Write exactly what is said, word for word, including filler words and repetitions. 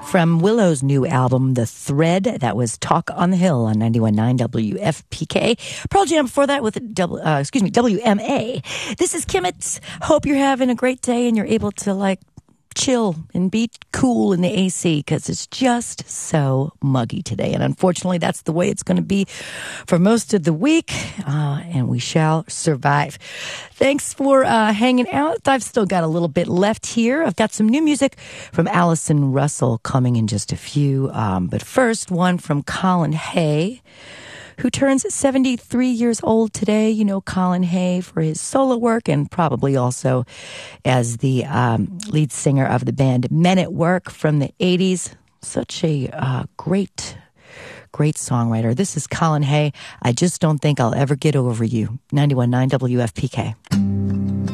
From Willow's new album, The Thread, that was Talk on the Hill on ninety-one point nine W F P K. Pearl Jam before that with W, uh, excuse me, W M A. This is Kimmett. Hope you're having a great day and you're able to like chill and be cool in the A C because it's just so muggy today. And unfortunately, that's the way it's going to be for most of the week. Uh, and we shall survive. Thanks for uh, hanging out. I've still got a little bit left here. I've got some new music from Allison Russell coming in just a few. Um, but first, one from Colin Hay, who turns seventy-three years old today. You know Colin Hay for his solo work and probably also as the um, lead singer of the band Men at Work from the eighties. Such a uh, great, great songwriter. This is Colin Hay. I just don't think I'll ever get over you. ninety-one point nine W F P K.